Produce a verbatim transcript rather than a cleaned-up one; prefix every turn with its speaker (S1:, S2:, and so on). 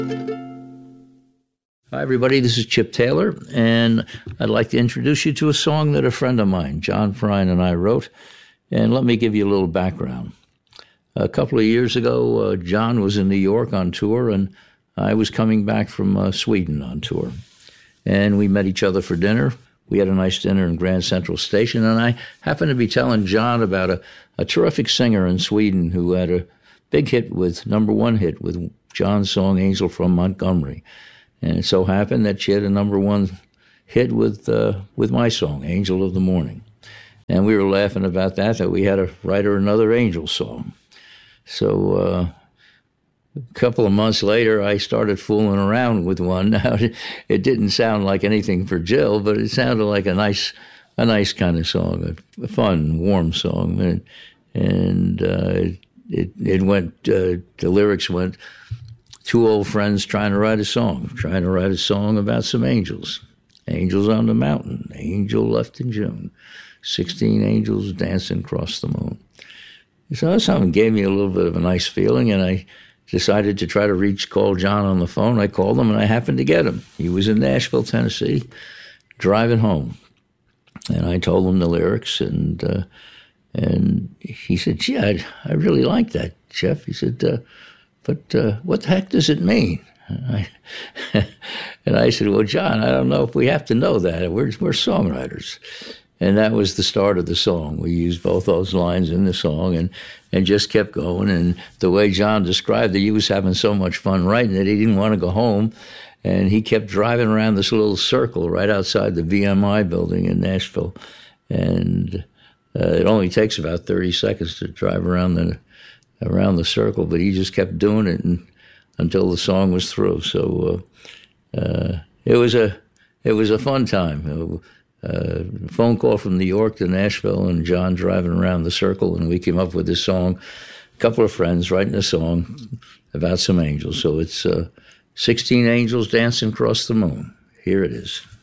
S1: Hi, everybody. This is Chip Taylor, and I'd like to introduce you to a song that a friend of mine, John Prine, and I wrote. And let me give you a little background. A couple of years ago, uh, John was in New York on tour, and I was coming back from uh, Sweden on tour. And we met each other for dinner. We had a nice dinner in Grand Central Station, and I happened to be telling John about a, a terrific singer in Sweden who had a big hit with, number one hit with John's song, Angel from Montgomery. And it so happened that she had a number one hit with uh, with my song, Angel of the Morning. And we were laughing about that, that we had to write her another Angel song. So uh, a couple of months later, I started fooling around with one. Now, it didn't sound like anything for Jill, but it sounded like a nice a nice kind of song, a fun, warm song. And, and uh, it, it went, uh, the lyrics went, two old friends trying to write a song, trying to write a song about some angels. Angels on the mountain, angel left in June, sixteen angels dancing across the moon. So that something gave me a little bit of a nice feeling, and I decided to try to reach, call John on the phone. I called him, and I happened to get him. He was in Nashville, Tennessee, driving home. And I told him the lyrics, and uh, and he said, gee, I, I really like that, Jeff. He said, uh, But uh, what the heck does it mean? And I, and I said, well, John, I don't know if we have to know that. We're, we're songwriters. And that was the start of the song. We used both those lines in the song and, and just kept going. And the way John described it, he was having so much fun writing it, he didn't want to go home. And he kept driving around this little circle right outside the V M I building in Nashville. And uh, it only takes about thirty seconds to drive around the around the circle, but he just kept doing it and, until the song was through. So uh, uh, it was a it was a fun time. Uh, phone call from New York to Nashville, and John driving around the circle, and we came up with this song. A couple of friends writing a song about some angels. So it's uh, sixteen angels dancing across the moon. Here it is.